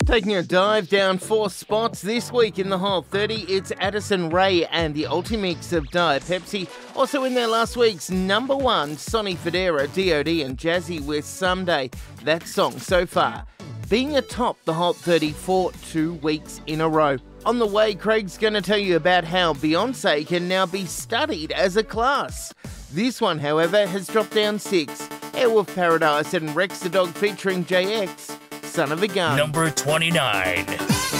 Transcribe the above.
Taking a dive down 4 spots this week in the Hot 30, it's Addison Rae and the Ultimix of Diet Pepsi. Also in there last week's number 1, Sonny Fodera, D.O.D. and Jazzy with Someday. That song so far being atop the Hot 30 for 2 weeks in a row. On the way, Craig's going to tell you about how Beyonce can now be studied as a class. This one, however, has dropped down 6. Airwolf Paradise and Rex the Dog featuring JX, Son of a Gun. Number 29.